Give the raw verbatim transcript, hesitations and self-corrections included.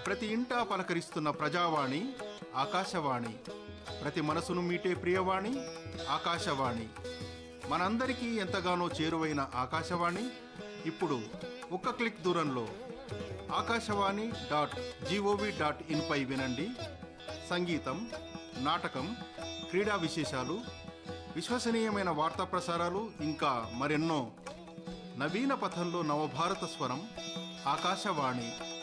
ప్రతి ఇంటా పలకరిస్తున్న ప్రజావాణి ఆకాశవాణి. ప్రతి మనసును మీటే ప్రియవాణి ఆకాశవాణి. మనందరికీ ఎంతగానో చేరువైన ఆకాశవాణి ఇప్పుడు ఒక్క క్లిక్ దూరంలో Akashvani dot GOV dot in పై వినండి. సంగీతం, నాటకం, క్రీడా విశేషాలు, విశ్వసనీయమైన వార్తా ప్రసారాలు, ఇంకా మరెన్నో. నవీన పథంలో నవభారత స్వరం ఆకాశవాణి.